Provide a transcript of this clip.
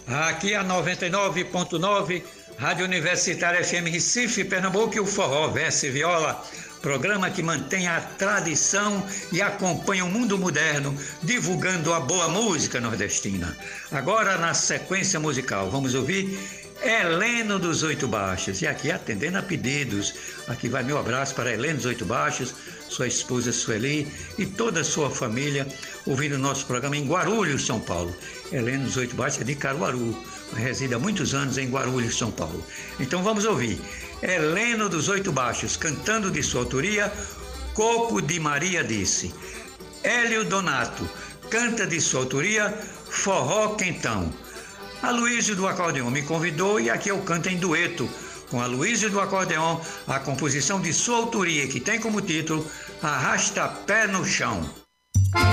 Aqui a 99.9, Rádio Universitária FM Recife, Pernambuco, e o Forró Verso e Viola, programa que mantém a tradição e acompanha o mundo moderno, divulgando a boa música nordestina. Agora, na sequência musical, vamos ouvir Heleno dos Oito Baixos. E aqui, atendendo a pedidos, aqui vai meu abraço para Heleno dos Oito Baixos, sua esposa Sueli e toda a sua família, ouvindo o nosso programa em Guarulhos, São Paulo. Heleno dos Oito Baixos é de Caruaru, mas reside há muitos anos em Guarulhos, São Paulo. Então vamos ouvir Heleno dos Oito Baixos, cantando de sua autoria, Coco de Maria Disse. Hélio Donato, canta de sua autoria, Forró Quentão. Aloysio do Acordeon me convidou e aqui eu canto em dueto com Aloysio do Acordeon, a composição de sua autoria, que tem como título Arrasta Pé no Chão.